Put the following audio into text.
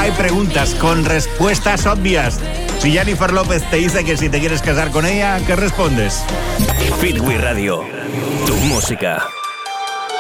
hay preguntas con respuestas obvias. Si Jennifer López te dice que si te quieres casar con ella, ¿qué respondes? Fitwi Radio, tu música.